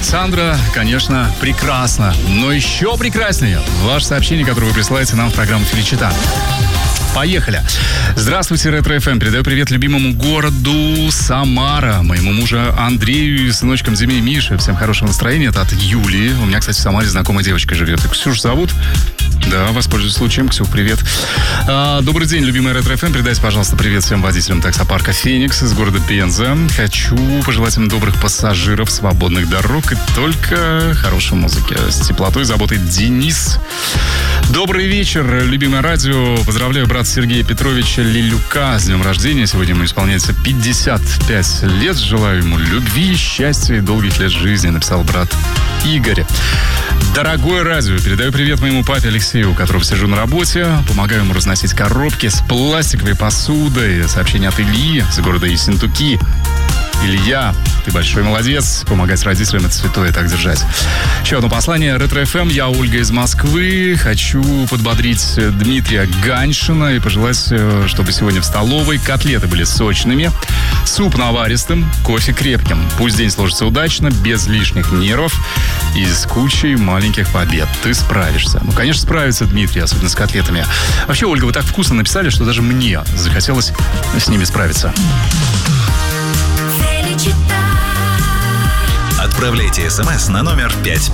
Сандра, конечно, прекрасно. Но еще прекраснее ваше сообщение, которое вы присылаете нам в программу «Феличита». Поехали. Здравствуйте, Ретро-ФМ. Передаю привет любимому городу Самара, моему мужу Андрею и сыночкам Зиме и Мише. Всем хорошего настроения. Это от Юлии. У меня, кстати, в Самаре знакомая девочка живет. Ксюшу зовут? Да, воспользуюсь случаем. Ксюх, привет. Добрый день, любимый Ретро-ФМ. Передайте, пожалуйста, привет всем водителям таксопарка «Феникс» из города Пенза. Хочу пожелать им добрых пассажиров, свободных дорог и только хорошей музыки. С теплотой и заботой, Денис. Добрый вечер, любимое радио. Поздравляю брата Сергея Петровича Лилюка с днем рождения. Сегодня ему исполняется 55 лет. Желаю ему любви, счастья и долгих лет жизни, написал брат Игорь. Дорогое радио, передаю привет моему папе Алексею, у которого сижу на работе. Помогаю ему разносить коробки с пластиковой посудой. Сообщение от Ильи из города Ессентуки. Илья, ты большой молодец. Помогать родителям — это святое, так держать. Еще одно послание. Ретро-ФМ. Я Ольга из Москвы. Хочу подбодрить Дмитрия Ганьшина и пожелать, чтобы сегодня в столовой котлеты были сочными, суп наваристым, кофе крепким. Пусть день сложится удачно, без лишних нервов и с кучей маленьких побед. Ты справишься. Ну, конечно, справится Дмитрий, особенно с котлетами. Вообще, Ольга, вы так вкусно написали, что даже мне захотелось с ними справиться. Отправляйте СМС на номер 5533.